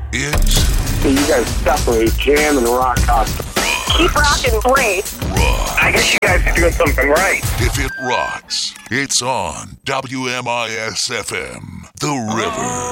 It's So you guys separate jam and rock constantly. Keep rocking, Brace. rock. I guess you guys are doing something right. If it rocks, it's on WMIS FM, The River.